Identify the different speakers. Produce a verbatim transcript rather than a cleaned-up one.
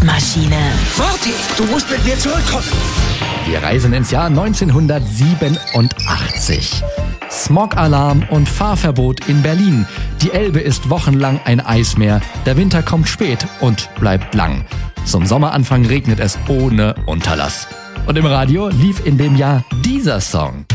Speaker 1: Zeitmaschine.
Speaker 2: Marty, du musst mit mir zurückkommen.
Speaker 3: Wir reisen ins Jahr neunzehnhundertsiebenundachtzig. Smog-Alarm und Fahrverbot in Berlin. Die Elbe ist wochenlang ein Eismeer. Der Winter kommt spät und bleibt lang. Zum Sommeranfang regnet es ohne Unterlass. Und im Radio lief in dem Jahr dieser Song.